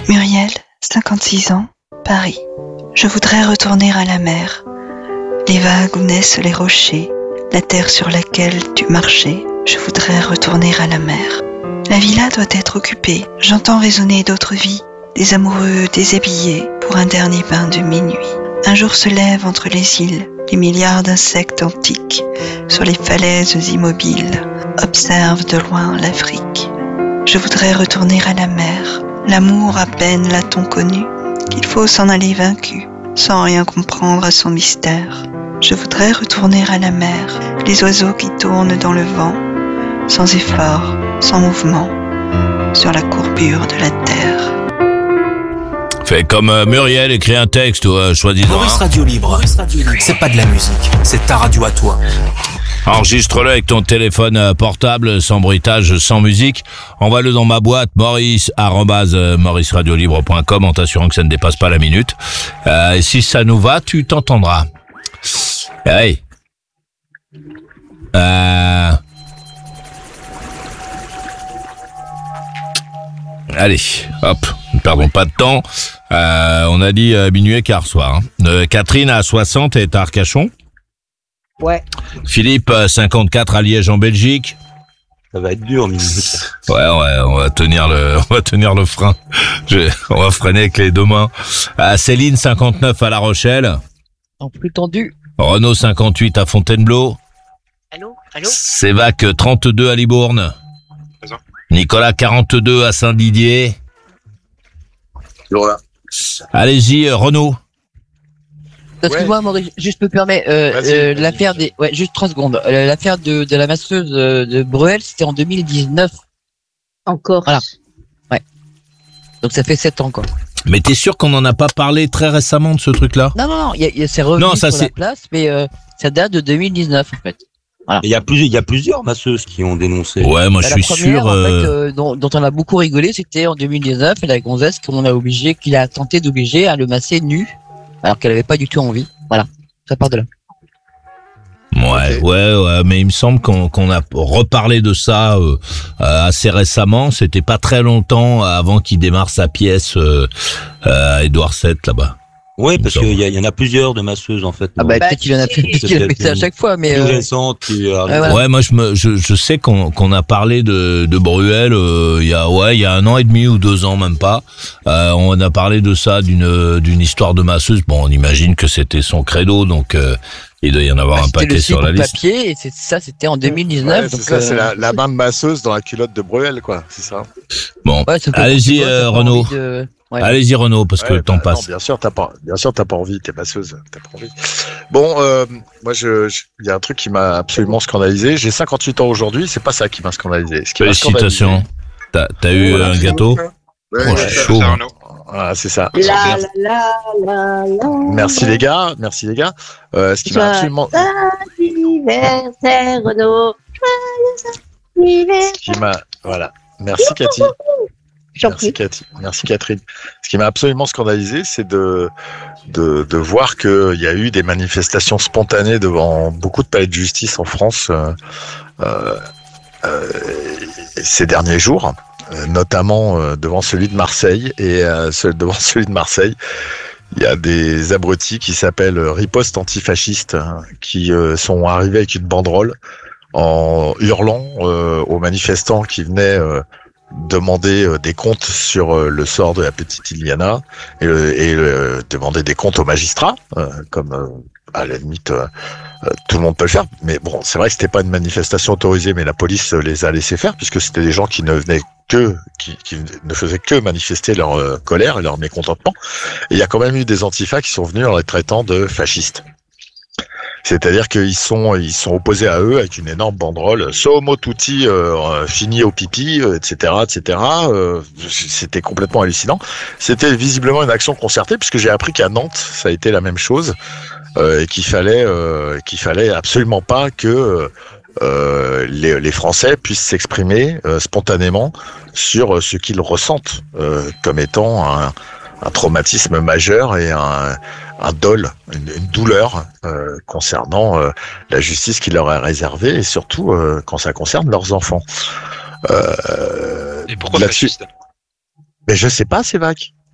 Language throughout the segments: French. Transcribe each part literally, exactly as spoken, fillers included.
Muriel, cinquante-six ans, Paris. Je voudrais retourner à la mer. Les vagues où naissent les rochers, la terre sur laquelle tu marchais. Je voudrais retourner à la mer. La villa doit être occupée. J'entends résonner d'autres vies, des amoureux déshabillés pour un dernier bain de minuit. Un jour se lèvent entre les îles les milliards d'insectes antiques. Sur les falaises immobiles, observent de loin l'Afrique. Je voudrais retourner à la mer. L'amour à peine l'a-t-on connu, qu'il faut s'en aller vaincu, sans rien comprendre à son mystère. Je voudrais retourner à la mer, les oiseaux qui tournent dans le vent, sans effort, sans mouvement, sur la courbure de la terre. Fais comme euh, Muriel, écrit un texte, euh, soi-disant. Maurice Radio Libre, Maurice Radio Libre. C'est pas de la musique, c'est ta radio à toi. Enregistre-le avec ton téléphone portable, sans bruitage, sans musique. Envoie-le dans ma boîte, maurice arobase maurice radio libre point com, en t'assurant que ça ne dépasse pas la minute. Euh, et si ça nous va, tu t'entendras. Hey. Euh... Allez, hop, ne perdons pas de temps. Euh, on a dit euh, minuit et quart soir. Hein. Euh, Catherine à soixante est à Arcachon. Ouais. Philippe, cinquante-quatre à Liège en Belgique. Ça va être dur, minute. Ouais, ouais, on va tenir le, on va tenir le frein. Je, on va freiner avec les deux mains. À Céline, cinquante-neuf à La Rochelle. En plus tendu. Renaud, cinquante-huit à Fontainebleau. Allô, allô. Sévac, trente-deux à Libourne. Présent. Nicolas, quarante-deux à Saint-Didier. Voilà. Allez-y, Renaud. Excuse-moi, ouais. Maurice, juste me permets, euh, vas-y, euh, vas-y. l'affaire des, ouais, juste trois secondes. Euh, l'affaire de, de la masseuse euh, de Bruel, c'était en deux mille dix-neuf. Encore. Voilà. Ouais. Donc ça fait sept ans, quoi. Mais t'es sûr qu'on en a pas parlé très récemment de ce truc-là? Non, non, non, il y a, y a, c'est revenu Non, ça, sur c'est- la place, mais euh, ça date de deux mille dix-neuf, en fait. Il y a plusieurs, il y a plusieurs masseuses qui ont dénoncé. Ouais, moi Bah, je la suis première, sûr. en euh, fait, euh, dont, dont on a beaucoup rigolé, c'était en deux mille dix-neuf, et la gonzesse qu'on a obligé, qu'il a tenté d'obliger à le masser nu, alors qu'elle avait pas du tout envie. Voilà. Ça part de là. Ouais, Ok. ouais, ouais, mais il me semble qu'on qu'on a reparlé de ça euh, euh, assez récemment. C'était pas très longtemps avant qu'il démarre sa pièce euh, euh, à Édouard sept là-bas. Ouais, parce Il me qu'il y, a- il y en a plusieurs de masseuses, en fait. Ah bah, Bah, peut-être qu'il en a fait, c'est qu'il a fait ça à chaque fois, mais plus euh, récentes qui euh, ouais, voilà. Ouais, moi je me, je, je sais qu'on qu'on a parlé de de Bruel euh, il y a ouais il y a un an et demi ou deux ans même pas. Euh, on a parlé de ça d'une d'une histoire de masseuse. Bon, on imagine que c'était son credo, donc euh, il doit y en avoir bah, un c'était paquet le sur la cible liste. papier, et c'est ça, c'était en deux mille dix-neuf. Ouais, c'est donc, ça, euh, c'est la, la main de masseuse dans la culotte de Bruel, quoi, c'est ça. Bon, ouais, ça peut allez-y, être euh, t'as pas Renaud. envie de- ouais. allez-y Renaud, parce que Ouais, le temps bah, passe. Non, bien sûr, t'as pas, bien sûr, t'as pas envie, t'es masseuse, t'as pas envie. Bon, euh, moi, je, je- il y a un truc qui m'a absolument scandalisé. J'ai cinquante-huit ans aujourd'hui, c'est pas ça qui m'a scandalisé. Ce qui m'a Félicitations. T'as t'as eu Voilà, un c'est gâteau? bon, Ouais, Oh, ouais, je suis chaud. moi. voilà, c'est ça. La, la, la, la. Merci les gars, merci les gars. Euh, ce qui m'a absolument, Anniversaire, Renaud. Joyeux anniversaire. ce qui m'a, voilà. Merci Cathy. J'en Merci prie. Cathy. Merci Catherine. Ce qui m'a absolument scandalisé, c'est de, de, de voir qu'il y a eu des manifestations spontanées devant beaucoup de palais de justice en France euh, euh, euh, ces derniers jours, euh, notamment euh, devant celui de Marseille. Et euh, ce- devant celui de Marseille, il y a des abrutis qui s'appellent Riposte antifasciste, hein, qui euh, sont arrivés avec une banderole en hurlant euh, aux manifestants qui venaient euh, demander euh, des comptes sur euh, le sort de la petite Iliana et, euh, et euh, demander des comptes aux magistrats, euh, comme euh, à la limite euh, euh, tout le monde peut le faire. Mais bon, c'est vrai que c'était pas une manifestation autorisée, mais la police euh, les a laissés faire puisque c'était des gens qui ne venaient que, qui, qui ne faisaient que manifester leur euh, colère et leur mécontentement. Et il y a quand même eu des antifas qui sont venus en les traitant de fascistes. C'est-à-dire qu'ils sont ils sont opposés à eux avec une énorme banderole Somo tutti euh, fini au pipi, euh, et cetera, et cetera. Euh, c'était complètement hallucinant. C'était visiblement une action concertée puisque j'ai appris qu'à Nantes ça a été la même chose euh, et qu'il fallait euh, qu'il fallait absolument pas que euh, les, les Français puissent s'exprimer euh, spontanément sur ce qu'ils ressentent euh, comme étant un, un traumatisme majeur et un un dol, une, une douleur euh, concernant euh, la justice qui leur est réservée et surtout euh, quand ça concerne leurs enfants. Euh, Et pourquoi là-dessus- fasciste? Mais je sais pas, Sévac.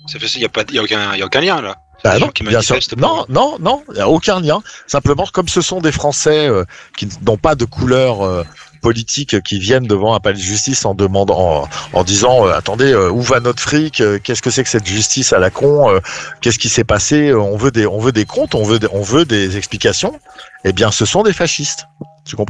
Ça fait, il y a pas, il y a aucun, il y a aucun lien là. Bah Les non, gens qui bien sûr. manifestent pour- Non, non, non, il n'y a aucun lien. Simplement, comme ce sont des Français euh, qui n'ont pas de couleur euh, politique, qui viennent devant un palais de justice en demandant, en, en disant, euh, attendez, euh, où va notre fric euh, Qu'est-ce que c'est que cette justice à la con euh, Qu'est-ce qui s'est passé Euh, On veut des, on veut des comptes, on veut, des, on veut des explications. Eh bien, ce sont des fascistes. Tu comprends ?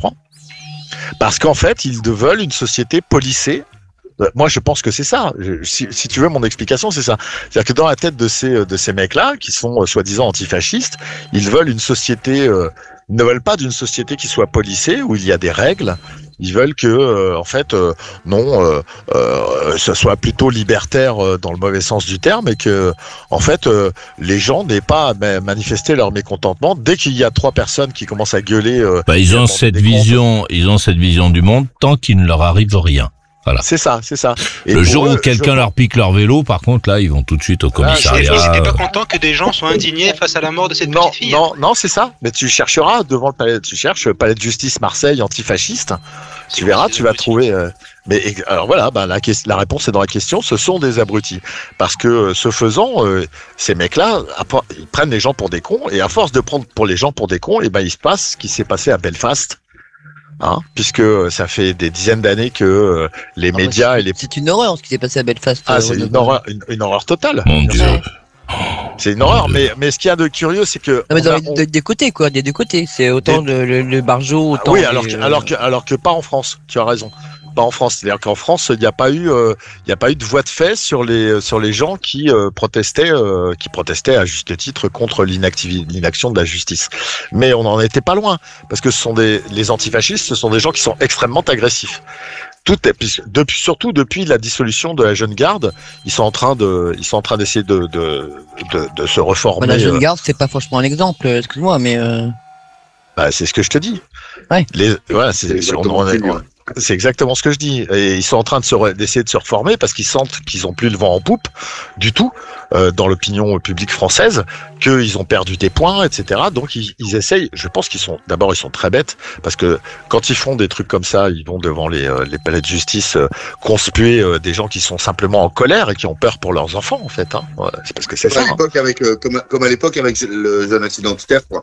Parce qu'en fait, ils veulent une société policée. Moi, je pense que c'est ça. Je- si, si tu veux mon explication, c'est ça. C'est-à-dire que dans la tête de ces de ces mecs-là, qui sont euh, soi-disant antifascistes, ils veulent une société. Euh, ils ne veulent pas d'une société qui soit policée où il y a des règles. Ils veulent que, euh, en fait, euh, non, euh, euh, ce soit plutôt libertaire euh, dans le mauvais sens du terme, et que, en fait, euh, les gens n'aient pas à ma- manifester leur mécontentement dès qu'il y a trois personnes qui commencent à gueuler. Euh, Bah, ils ont demander cette des comptes. vision, ils ont cette vision du monde tant qu'il ne leur arrive rien. Voilà. C'est ça, c'est ça. Et Le pour jour eux, où quelqu'un je- leur pique leur vélo, par contre, là, ils vont tout de suite au Et commissariat. t'es pas content que des gens soient indignés face à la mort de cette Non, petite fille? non, non, c'est ça. Mais tu chercheras devant le palais, tu cherches le palais de justice Marseille antifasciste. Tu verras, tu vas trouver. euh, mais et- alors voilà, bah, la, ques- la réponse est dans la question. Ce sont des abrutis, parce que euh, ce faisant, euh, ces mecs-là, à part- ils prennent les gens pour des cons, et à force de prendre pour les gens pour des cons, et ben il se passe ce qui s'est passé à Belfast. Hein, puisque ça fait des dizaines d'années que euh, les Ah bah, médias c'est- et les C'est une horreur ce qui s'est passé à Belfast. ah euh, c'est Renaud. une horreur, une, une horreur totale. Mon Dieu. Ouais. C'est une horreur. Mais mais ce qu'il y a de curieux, c'est que Non, mais on a- dans les- on- des, des côtés, quoi, des deux côtés. C'est autant le, le, le Barjo, Ah autant. oui, les, alors que, euh, alors que, alors que pas en France. Tu as raison. Pas en France. C'est-à-dire qu'en France, il n'y a pas eu, euh, il n'y a pas eu de voix de fait sur les, sur les gens qui euh, protestaient, euh, qui protestaient à juste titre contre l'inactivi- l'inaction de la justice. Mais on n'en était pas loin, parce que ce sont des, les antifascistes, ce sont des gens qui sont extrêmement agressifs. Tout est, puisque- depuis, surtout depuis la dissolution de la Jeune Garde, ils sont en train de, ils sont en train d'essayer de, de, de, de se reformer. bah, la jeune euh, garde, c'est pas franchement un exemple, euh, excuse-moi, mais. Euh... bah, c'est ce que je te dis. Ouais. Les, voilà, c'est, C'est on- exactement on est- ce que je dis, c'est exactement ce que je dis. Et ils sont en train de se re- d'essayer de se reformer parce qu'ils sentent qu'ils ont plus le vent en poupe du tout euh, dans l'opinion publique française, qu'ils ont perdu des points, et cetera. Donc ils, ils essayent. Je pense qu'ils sont d'abord ils sont très bêtes parce que quand ils font des trucs comme ça, ils vont devant les, euh, les palais de justice euh, conspuer euh, des gens qui sont simplement en colère et qui ont peur pour leurs enfants en fait. Hein. Ouais, c'est parce que c'est Comme ça. à Hein. l'époque avec, euh, comme, comme à l'époque avec le jeunesse identitaire, quoi.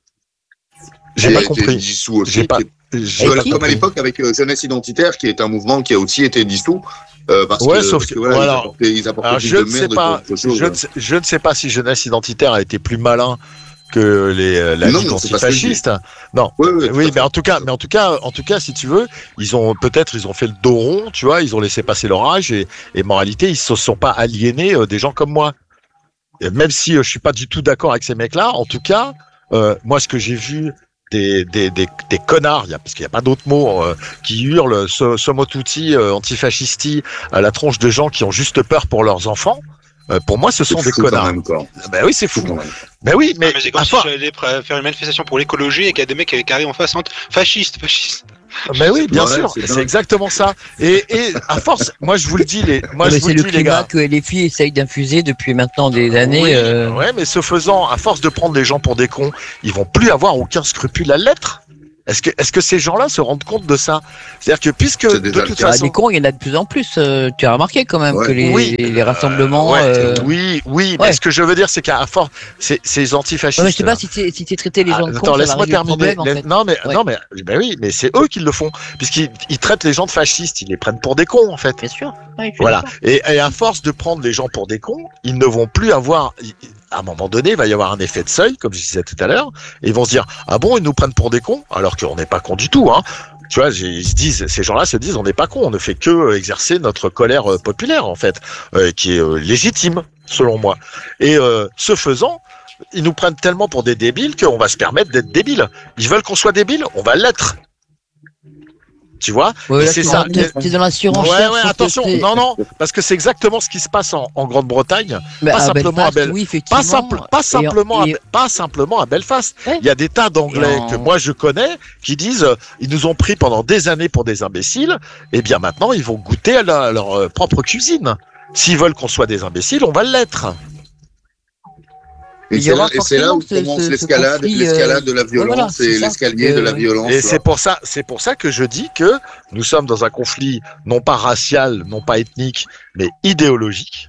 J'ai Qui pas a été compris. dissous aussi, J'ai pas. qui- j'ai Voilà, pas comme à compris. l'époque avec euh, jeunesse identitaire, qui est un mouvement qui a aussi été dissous. Euh, parce Ouais, que, sauf parce que- que voilà, voilà. ils apportaient, ils apportaient Alors, plus je de ne sais merde pas. qu'autre chose. Je ne sais, je ne sais pas si jeunesse identitaire a été plus malin que les euh, la Non, Ligue c'est pas ce que je dis. antifasciste. Non. Ouais, ouais, tout à Oui, fait. mais en tout cas, mais en tout cas, en tout cas, si tu veux, ils ont peut-être ils ont fait le dos rond, tu vois, ils ont laissé passer leur âge et, et moralité, ils se sont pas aliénés euh, des gens comme moi. Et même si euh, je suis pas du tout d'accord avec ces mecs-là, en tout cas, euh, moi ce que j'ai vu des des des, des connards, il y a, parce qu'il y a pas d'autre mot, euh, qui hurlent so, somo tutti euh, antifascisti à la tronche de gens qui ont juste peur pour leurs enfants. Euh, pour moi, ce C'est sont des fou quand connards. même, quoi. Ben oui, c'est fou. Fou quand même. Ben oui, mais, Ah, mais c'est comme à si force- j'allais pr- faire une manifestation pour l'écologie et qu'il y a des mecs qui qui arrivent en face, entre fascistes, fascistes. Ben oui, bien Ouais, sûr, c'est c'est dingue. exactement ça. Et, et à force, moi je vous le dis les, moi mais je vous c'est le le dis les climat gars. que les filles essayent d'infuser depuis maintenant des années. Oui, euh, ouais, mais ce faisant, à force de prendre les gens pour des cons, ils vont plus avoir aucun scrupule à l'être. Est-ce que, est-ce que ces gens-là se rendent compte de ça? C'est-à-dire que puisque C'est de des toute ah, façon, des cons, il y en a de plus en plus. euh, tu as remarqué quand même Ouais. que les, Oui. les rassemblements. ouais, euh, oui, oui, mais ouais. ce que je veux dire, c'est qu'à force, ces, ces antifascistes. ouais, mais je sais là, pas si c'est si c'est traité les gens Ah, de cons, attends, ça va laisse-moi régler le terminer. problème, en Laisse- fait. Non, mais, Ouais. non, mais, ben oui, mais c'est eux qui le font. Puisqu'ils ils traitent les gens de fascistes, ils les prennent pour des cons, en fait. Bien sûr. Ouais, je suis Voilà. d'accord. Et, et à force de prendre les gens pour des cons, ils ne vont plus avoir. ils- À un moment donné, il va y avoir un effet de seuil, comme je disais tout à l'heure, et ils vont se dire ah bon, ils nous prennent pour des cons, alors qu'on n'est pas cons du tout, hein. Tu vois, j'ai- ils se disent, ces gens-là se disent, on n'est pas cons, on ne fait que euh, exercer notre colère euh, populaire en fait, euh, qui est euh, légitime selon moi. Et euh, ce faisant, ils nous prennent tellement pour des débiles qu'on va se permettre d'être débiles. Ils veulent qu'on soit débiles, on va l'être. Tu vois? Ouais, Et là, c'est tu ça. rentres- t'es dans la surenchère. Ouais, ouais, sauf que attention, c'est- non, non, parce que c'est exactement ce qui se passe en, en Grande-Bretagne. Bah, pas à simplement Belfast, à Bel- oui, effectivement. Pas, simple, pas, Et en- simplement et- à, pas simplement à Belfast. Ouais. Il y a des tas d'Anglais Et en- que moi je connais qui disent euh, ils nous ont pris pendant des années pour des imbéciles. Et bien maintenant, ils vont goûter à, la- à leur euh, propre cuisine. S'ils veulent qu'on soit des imbéciles, on va l'être. Et Il y c'est aura là, et c'est là où forcément ce- commence ce- ce l'escalade, conflit, l'escalade euh, de la violence voilà, c'est et ça. l'escalier de la Euh, violence. Et tu c'est vois. pour ça, c'est pour ça que je dis que nous sommes dans un conflit non pas racial, non pas ethnique, mais idéologique.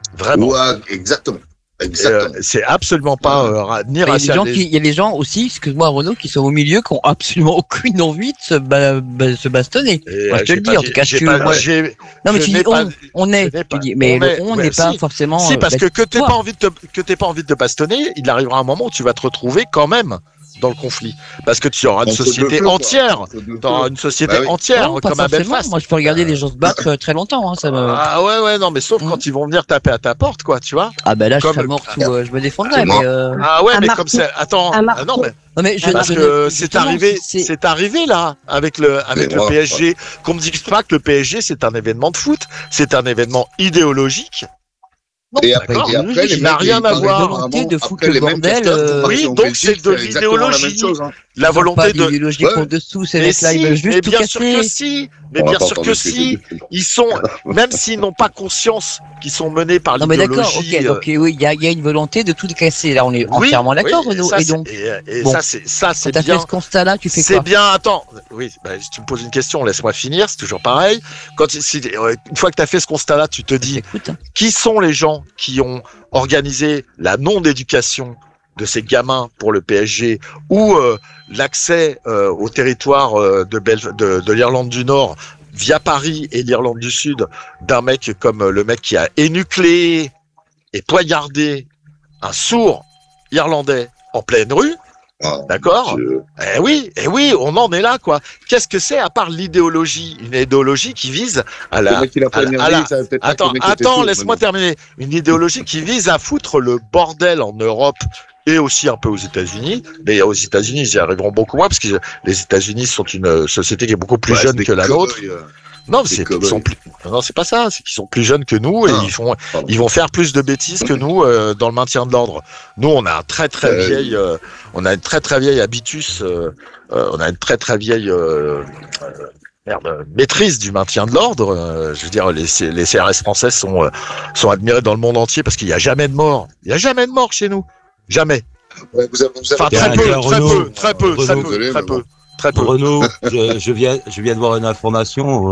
Vraiment. Ouais, exactement. Exactement. Euh, c'est absolument pas euh, ra- ni Il y a des racial. gens qui, il y a des gens aussi, excuse-moi Renaud, qui sont au milieu, qui ont absolument aucune envie de se, ba- ba- se bastonner. Et, Moi, je euh, te le j'ai dis, pas en tout cas, j'ai tu, pas- moi, j'ai- non, mais je tu n'ai dis pas- on, on est, je n'ai tu pas- dis, mais on le est- on ouais, n'est pas si. forcément. Si, euh, parce bah, que que t'aies toi. pas envie de te, que t'aies pas envie de te bastonner, il arrivera un moment où tu vas te retrouver quand même dans le conflit, parce que tu auras une On se société le fait, entière, quoi. On se le tu auras fait. une société Bah oui. entière Non, pas comme à forcément. Belfast. Moi, je peux regarder les gens se battre euh, très longtemps. Hein, ça me... Ah ouais ouais non mais sauf Mm. quand ils vont venir taper à ta porte quoi, tu vois. Ah ben là, je Comme- serais mort sous, euh, je me défendrais, C'est mais mort. euh... Ah ouais Un mais marteau. comme c'est attends Un ah non mais non mais je, parce je que ne- c'est justement, arrivé, c'est- c'est arrivé là avec le avec Mais le moi, P S G. Qu'on me dise pas que le P S G c'est un événement de foot, c'est un événement idéologique. Non, Et après, d'accord. et après, les Il n'a mecs, rien ils à parlent voir. apparemment, volonté de foutre après, le les mêmes bordel, casteurs euh, sont Oui, partis en donc Belgique, c'est de c'est exactement la même l'idéologie. chose, hein. La Ils ont volonté pas de d'idéologie Ouais. pour dessous, ces mais mecs-là, si, ils veulent juste mais tout bien sûr que casser. si, mais On va bien pas sûr entendre que ce que si, c'est. ils sont, même s'ils n'ont pas conscience qu'ils sont menés par Non mais d'accord, l'idéologie. ok, euh, donc oui, il y a, il y a une volonté de tout casser. Là, on est oui, entièrement d'accord, oui, Renaud. ça, Et c'est- donc, et, et bon, ça c'est ça quand c'est t'as fait bien. ce constat-là, tu fais C'est quoi? bien, attends, oui, bah, si tu me poses une question, laisse-moi finir, c'est toujours pareil. Quand si, euh, une fois que tu as fait ce constat-là, tu te dis Écoute, qui sont les gens qui ont organisé la non-éducation de ces gamins pour le P S G ou euh, l'accès euh, au territoire euh, de, Bel- de, de l'Irlande du Nord via Paris et l'Irlande du Sud d'un mec comme le mec qui a énucléé et poignardé un sourd irlandais en pleine rue, Ah, d'accord? je- Eh oui, eh oui, on en est là, quoi. Qu'est-ce que c'est à part l'idéologie? Une idéologie qui vise à Le la... mec qui l'a à la- poignardé, à la- ça va peut-être pas que Attends, le mec était attends, sourd, laisse-moi mais terminer. Une idéologie qui vise à foutre le bordel en Europe et aussi un peu aux États-Unis. Mais aux États-Unis, ils y arriveront beaucoup moins parce que les États-Unis sont une société qui est beaucoup plus Ouais, jeune c'est que la des nôtre. cow-boys, euh. Non, des c'est cow-boys. ils sont plus. Non, c'est pas ça. C'est qu'ils sont plus jeunes que nous et Ah, ils font, pardon. ils vont faire plus de bêtises que nous euh, dans le maintien de l'ordre. Nous, on a un très très Euh, vieille, euh, on a une très très vieille habitus, euh, euh, on a une très très vieille euh, euh, merde, maîtrise du maintien de l'ordre. Euh, je veux dire, les, C- les C R S français sont euh, sont admirés dans le monde entier parce qu'il n'y a jamais de mort. Il n'y a jamais de mort chez nous. Jamais. Ouais, vous avez, vous avez Enfin, Il y a très un peu, gars, très Renaud. peu, très peu, très Renaud, peu, désolé, très mais peu, bon. très peu. Renaud, je, je viens, je viens de voir une information. euh,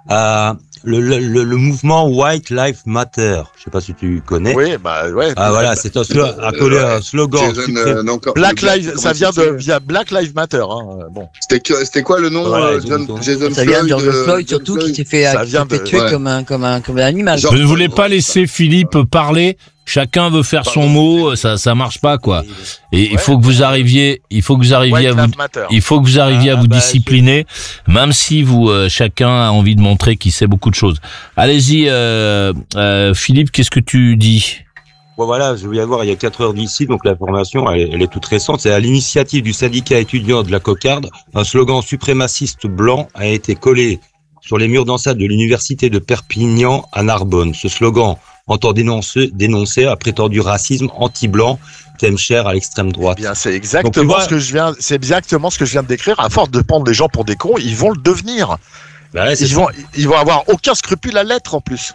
à le, le, le, le mouvement White Lives Matter. Je sais pas si tu connais. Oui, bah ouais. Ah voilà, c'est un slo- accolé à un slogan. Jason, suprême. euh, non, Black le- Lives, comment ça il vient de s'appelle via Black Lives Matter. Hein. Bon, C'était que- c'était quoi le nom Voilà, euh, ils ont John- mis ton nom. Jason ça vient de George euh, Floyd, John surtout, qui Floyd. s'est fait, Ça qui vient s'est fait de- tuer ouais. comme un, comme un, comme un animal. Genre- Je ne voulais pas Ouais, laisser Philippe parler. Chacun veut faire son mot, ça ça marche pas quoi. Et il Ouais. faut que vous arriviez, il faut que vous arriviez à White vous Lives Matter. il faut que vous arriviez Ah, à vous bah, discipliner, même si vous euh, chacun a envie de montrer qu'il sait beaucoup de choses. Allez-y, euh, euh, Philippe, qu'est-ce que tu dis? Bon voilà, je viens voir il y a quatre heures d'ici, donc l'information elle, est- elle est toute récente. C'est à l'initiative du syndicat étudiant de la Cocarde, un slogan suprémaciste blanc a été collé sur les murs d'enceinte de l'université de Perpignan à Narbonne. Ce slogan entend dénoncer, dénoncer un prétendu racisme anti-blanc, thème cher à l'extrême droite. Eh bien, c'est Donc, tu exactement vois- ce que je viens, c'est exactement ce que je viens de décrire. À force de prendre les gens pour des cons, ils vont le devenir. Bah ouais, c'est Ils ça. vont, ils vont avoir aucun scrupule à l'être en plus.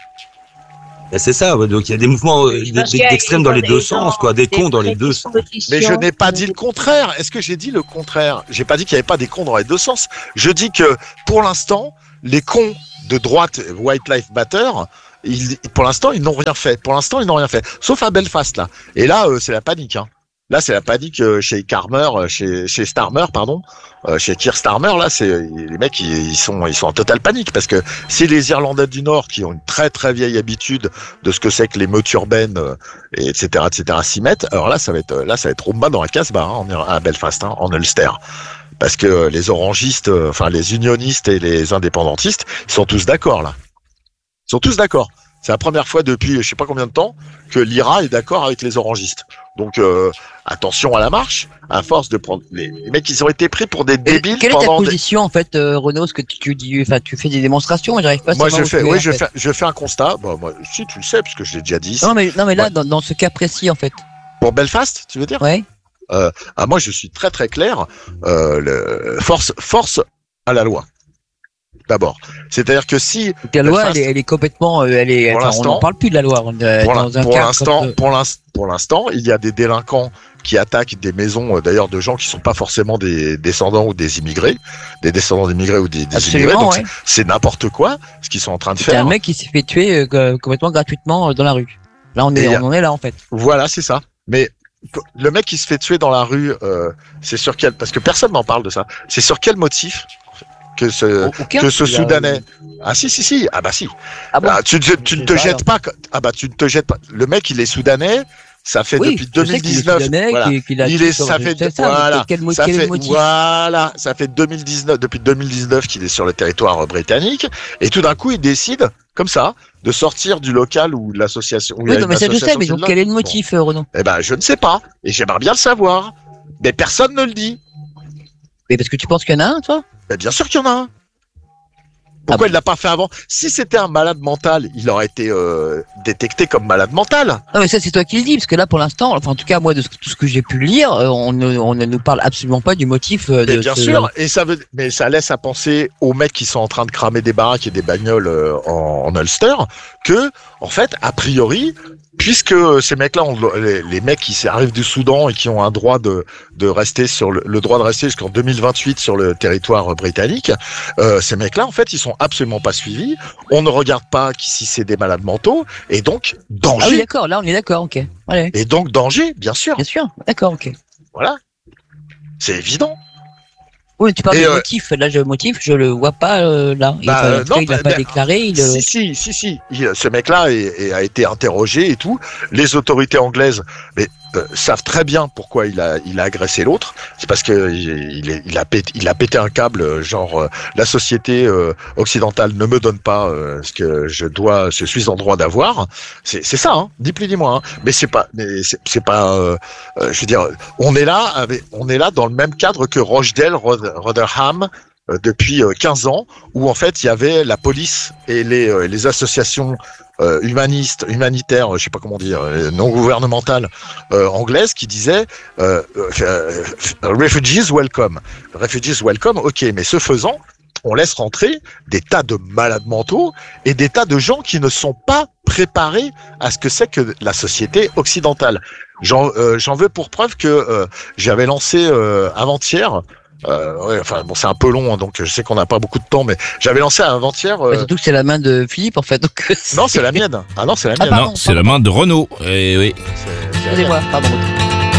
Bah, c'est ça. Ouais. Donc il y a des mouvements euh, Je pense qu'il y a- d'extrêmes dans les deux sens, quoi, des cons dans les deux sens. Mais je n'ai pas dit le contraire. Est-ce que j'ai dit le contraire? J'ai pas dit qu'il n'y avait pas des cons dans les deux sens. Je dis que pour l'instant, les cons de droite, White Lives Matter, ils, pour l'instant, ils n'ont rien fait. Pour l'instant, ils n'ont rien fait. Sauf à Belfast, là. Et là, euh, c'est la panique, hein. Là, c'est la panique euh, chez Carmer, euh, chez, chez Starmer, pardon, euh, chez Keir Starmer. Là, c'est les mecs, ils, ils sont, ils sont en totale panique parce que si les Irlandais du Nord, qui ont une très très vieille habitude de ce que c'est que les meutes urbaines, euh, et etc., et cetera, s'y mettent, alors là, ça va être, là, ça va être Rumba dans la Casbah, hein, en Ir- à Belfast, hein, en Ulster. Parce que les orangistes, euh, enfin les unionistes et les indépendantistes, ils sont tous d'accord là. Ils sont tous d'accord. C'est la première fois depuis je sais pas combien de temps que l'I R A est d'accord avec les orangistes. Donc euh, attention à la marche. À force de prendre les, les mecs, ils ont été pris pour des Et débiles quelle est ta pendant. des- position en fait, euh, Renaud? Parce que tu, tu dis, enfin, tu fais des démonstrations, mais j'arrive pas à Moi savoir je où fais, tu es, oui, en je fait. fais, je fais un constat. Bon, moi, si tu le sais, parce que je l'ai déjà dit. ici. Non mais non mais là, Ouais. dans, dans ce cas précis en fait. Pour Belfast, tu veux dire? Ouais. Ah, moi, je suis très très clair. Euh, le, force, force à la loi. D'abord, c'est-à-dire que si Donc, la loi, Belfast- elle est, elle est complètement, euh, elle est. Pour enfin, on l'instant- n'en parle plus de la loi. On est pour dans l'in- un pour cas l'instant, quand, euh, pour l'instant, pour l'instant, il y a des délinquants qui attaquent des maisons, euh, d'ailleurs, de gens qui sont pas forcément des descendants ou des immigrés, des descendants d'immigrés ou des, des immigrés. Absolument, Donc ouais. c'est c'est n'importe quoi ce qu'ils sont en train de C'est un faire. mec qui s'est fait tuer euh, complètement gratuitement euh, dans la rue. Là, on est, Et, on en est là, en fait. Voilà, c'est ça. Mais le mec qui se fait tuer dans la rue, euh, c'est sur quel, parce que personne n'en parle de ça. C'est sur quel motif que ce, Aucun. que ce Il a- Soudanais. Ah si si si. Ah bah si. Ah bon? Ah, tu, tu, tu ne te jettes pas. Ah bah tu ne te jettes pas. Le mec, il est Soudanais. Ça fait Oui, depuis je sais qu'il est deux mille dix-neuf. Soudanais, Voilà. qu'il- qu'il a Il tué est, sur- ça fait, c'est ça, mais voilà, quel- quel- ça quel est fait, le motif? voilà, ça fait deux mille dix-neuf, depuis deux mille dix-neuf qu'il est sur le territoire britannique, et tout d'un coup, il décide, comme ça, de sortir du local ou de l'association. où il y Oui, a non, une mais ça, je sais, association mais donc, civile. quel est le Bon. motif, euh, Renaud? Eh ben, je ne sais pas, et j'aimerais bien le savoir, mais personne ne le dit. Mais parce que tu penses qu'il y en a un, toi? Ben, bien sûr qu'il y en a un. Pourquoi Ah il l'a pas fait avant? Si c'était un malade mental, il aurait été euh, détecté comme malade mental. Non, mais ça, c'est toi qui le dis, parce que là, pour l'instant, enfin, en tout cas, moi, de ce- tout ce que j'ai pu lire, euh, on ne, on ne nous parle absolument pas du motif euh, de Mais bien ce- sûr, et ça veut, mais ça laisse à penser aux mecs qui sont en train de cramer des baraques et des bagnoles euh, en, en Ulster que, en fait, a priori, puisque ces mecs-là, ont, les, les mecs qui arrivent du Soudan et qui ont un droit de, de rester sur le, le droit de rester jusqu'en deux mille vingt-huit sur le territoire britannique, euh, ces mecs-là, en fait, ils sont absolument pas suivis. On ne regarde pas qui- si c'est des malades mentaux, et donc danger. Ah oui, d'accord, là, on est d'accord, ok. Allez, Et donc danger, bien sûr. bien sûr, d'accord, ok. Voilà, c'est évident. Oui, mais tu parles Et, de euh, motif. Là, je, motif, je le vois pas euh, là. Il, Bah, enfin, en euh, tout cas, non, il l'a bah, pas bah, déclaré. Il, euh, Si, si, si, si. Il- ce mec-là est- est- a été interrogé et tout. Les autorités anglaises mais, euh, savent très bien pourquoi il a, il a agressé l'autre. C'est parce que il, il, est- il a pété, il a pété un câble, euh, genre euh, la société euh, occidentale ne me donne pas euh, ce que je dois, je suis en droit d'avoir. C'est, c'est ça, hein, ni plus ni moins. Hein. Mais c'est pas, mais c'est, c'est pas. Euh, euh, je veux dire, on est là, avec, on est là dans le même cadre que Rochdale, Rother- Rotherham. Euh, depuis euh, quinze ans, où en fait il y avait la police et les, euh, les associations euh, humanistes, humanitaires, je sais pas comment dire, euh, non gouvernementales euh, anglaises qui disaient euh, euh, refugees welcome, refugees welcome, ok, mais ce faisant, on laisse rentrer des tas de malades mentaux et des tas de gens qui ne sont pas préparés à ce que c'est que la société occidentale. J'en, euh, j'en veux pour preuve que euh, j'avais lancé euh, avant-hier. Euh, ouais, enfin bon, c'est un peu long, hein, donc je sais qu'on n'a pas beaucoup de temps, mais j'avais lancé avant-hier. bah, Euh... surtout que c'est la main de Philippe, en fait. Donc, Non, c'est la mienne. Ah non, c'est la Ah, mienne. pardon, Non, c'est la main de Renaud. Eh oui. C'est- c'est la mienne. Excusez-moi, pardon.